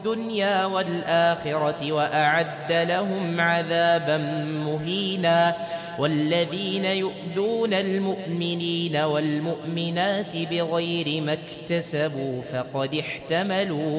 الدنيا والآخرة وأعد لهم عذابا مهينا. والذين يؤذون المؤمنين والمؤمنات بغير ما اكتسبوا فقد احتملوا